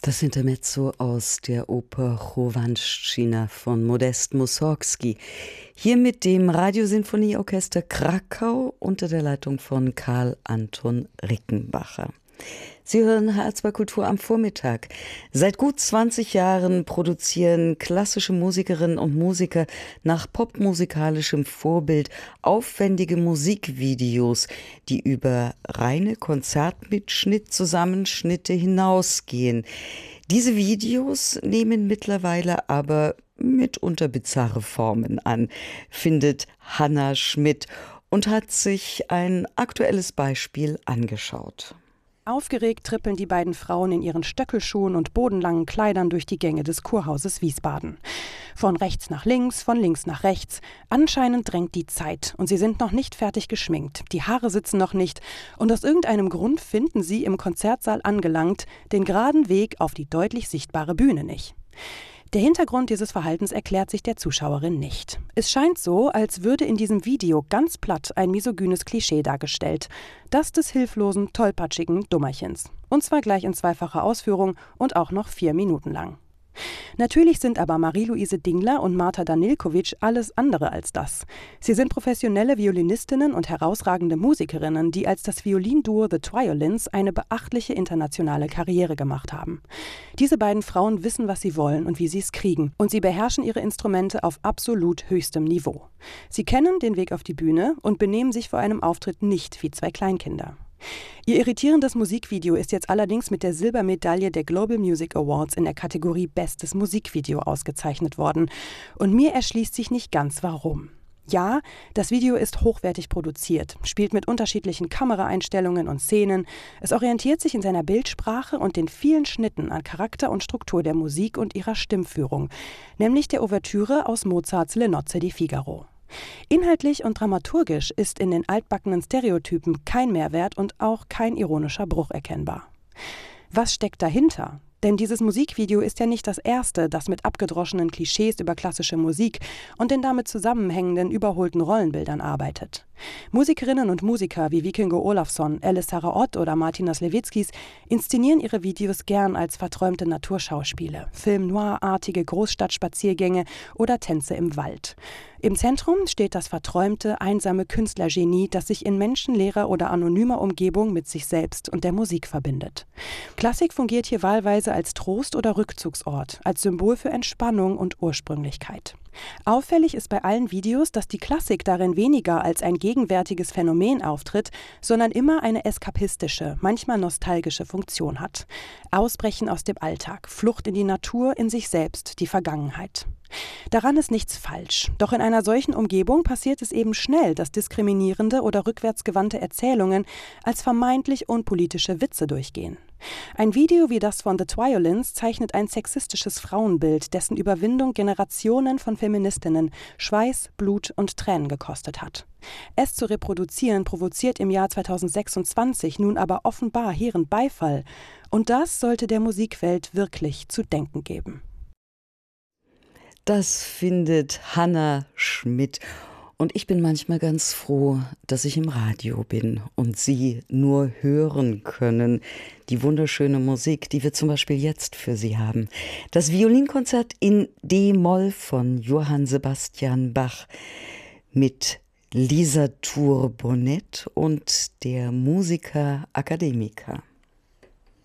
Das Intermezzo aus der Oper Chowanszczyna von Modest Mussorgsky. Hier mit dem Radiosinfonieorchester Krakau unter der Leitung von Karl Anton Rickenbacher. Sie hören HR2 Kultur am Vormittag. Seit gut 20 Jahren produzieren klassische Musikerinnen und Musiker nach popmusikalischem Vorbild aufwendige Musikvideos, die über reine Konzertmitschnitt-Zusammenschnitte hinausgehen. Diese Videos nehmen mittlerweile aber mitunter bizarre Formen an, findet Hanna Schmidt und hat sich ein aktuelles Beispiel angeschaut. Aufgeregt trippeln die beiden Frauen in ihren Stöckelschuhen und bodenlangen Kleidern durch die Gänge des Kurhauses Wiesbaden. Von rechts nach links, von links nach rechts. Anscheinend drängt die Zeit und sie sind noch nicht fertig geschminkt. Die Haare sitzen noch nicht und aus irgendeinem Grund finden sie im Konzertsaal angelangt den geraden Weg auf die deutlich sichtbare Bühne nicht. Der Hintergrund dieses Verhaltens erklärt sich der Zuschauerin nicht. Es scheint so, als würde in diesem Video ganz platt ein misogynes Klischee dargestellt. Das des hilflosen, tollpatschigen Dummerchens. Und zwar gleich in zweifacher Ausführung und auch noch 4 Minuten lang. Natürlich sind aber Marie-Louise Dingler und Marta Danilkovic alles andere als das. Sie sind professionelle Violinistinnen und herausragende Musikerinnen, die als das Violinduo The Twiolins eine beachtliche internationale Karriere gemacht haben. Diese beiden Frauen wissen, was sie wollen und wie sie es kriegen. Und sie beherrschen ihre Instrumente auf absolut höchstem Niveau. Sie kennen den Weg auf die Bühne und benehmen sich vor einem Auftritt nicht wie 2 Kleinkinder. Ihr irritierendes Musikvideo ist jetzt allerdings mit der Silbermedaille der Global Music Awards in der Kategorie Bestes Musikvideo ausgezeichnet worden. Und mir erschließt sich nicht ganz, warum. Ja, das Video ist hochwertig produziert, spielt mit unterschiedlichen Kameraeinstellungen und Szenen. Es orientiert sich in seiner Bildsprache und den vielen Schnitten an Charakter und Struktur der Musik und ihrer Stimmführung, nämlich der Ouvertüre aus Mozarts Le Nozze di Figaro. Inhaltlich und dramaturgisch ist in den altbackenen Stereotypen kein Mehrwert und auch kein ironischer Bruch erkennbar. Was steckt dahinter? Denn dieses Musikvideo ist ja nicht das erste, das mit abgedroschenen Klischees über klassische Musik und den damit zusammenhängenden überholten Rollenbildern arbeitet. Musikerinnen und Musiker wie Víkingur Ólafsson, Ellis Sarah Ott oder Martinas Lewickis inszenieren ihre Videos gern als verträumte Naturschauspiele, Film-Noir-artige Großstadtspaziergänge oder Tänze im Wald. Im Zentrum steht das verträumte, einsame Künstlergenie, das sich in menschenleerer oder anonymer Umgebung mit sich selbst und der Musik verbindet. Klassik fungiert hier wahlweise als Trost- oder Rückzugsort, als Symbol für Entspannung und Ursprünglichkeit. Auffällig ist bei allen Videos, dass die Klassik darin weniger als ein gegenwärtiges Phänomen auftritt, sondern immer eine eskapistische, manchmal nostalgische Funktion hat. Ausbrechen aus dem Alltag, Flucht in die Natur, in sich selbst, die Vergangenheit. Daran ist nichts falsch, doch in einer solchen Umgebung passiert es eben schnell, dass diskriminierende oder rückwärtsgewandte Erzählungen als vermeintlich unpolitische Witze durchgehen. Ein Video wie das von The Twiolins zeichnet ein sexistisches Frauenbild, dessen Überwindung Generationen von Feministinnen Schweiß, Blut und Tränen gekostet hat. Es zu reproduzieren provoziert im Jahr 2026 nun aber offenbar hehren Beifall. Und das sollte der Musikwelt wirklich zu denken geben. Das findet Hanna Schmidt. Und ich bin manchmal ganz froh, dass ich im Radio bin und Sie nur hören können. Die wunderschöne Musik, die wir zum Beispiel jetzt für Sie haben. Das Violinkonzert in D-Moll von Johann Sebastian Bach mit Lisa Tour-Bonnet und der Musica Academica.